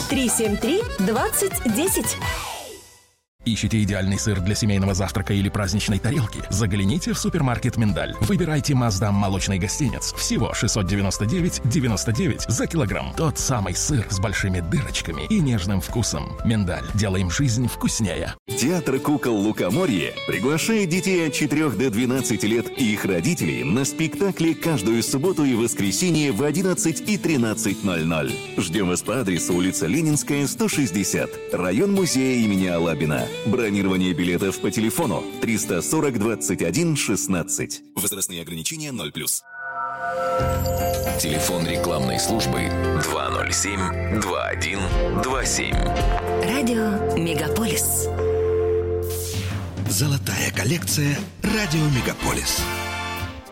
373-2010. Ищете идеальный сыр для семейного завтрака или праздничной тарелки? Загляните в супермаркет «Миндаль». Выбирайте Маздам молочный гостинец. Всего 699,99 за килограмм. Тот самый сыр с большими дырочками и нежным вкусом. «Миндаль». Делаем жизнь вкуснее. Театр кукол «Лукоморье» приглашает детей от 4 до 12 лет и их родителей на спектакли каждую субботу и воскресенье в 11 и 13:00. Ждем вас по адресу улица Ленинская, 160, район музея имени Алабина. Бронирование билетов по телефону 340 21 16. Возрастные ограничения 0+. Телефон рекламной службы 207-2127. Радио Мегаполис. Золотая коллекция «Радио Мегаполис».